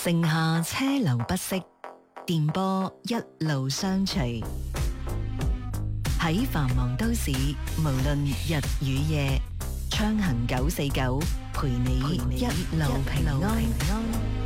城下車流不息，電波一路相隨。喺繁忙都市，無論日與夜，暢行949，陪你一路平安。